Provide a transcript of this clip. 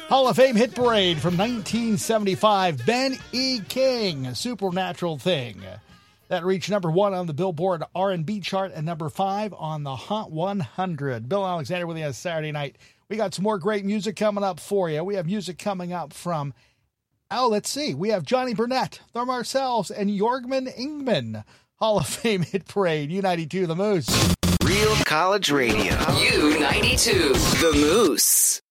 Hall of Fame hit parade from 1975. Ben E. King, Supernatural Thing. That reached number 1 on the Billboard R&B chart and number 5 on the Hot 100. Bill Alexander with you on Saturday night. We got some more great music coming up for you. We have music coming up from, let's see. We have Johnny Burnett, the Marcells, and Jorgman Ingman. Hall of Fame hit parade, U92 The Moose. Real College Radio. U92 The Moose.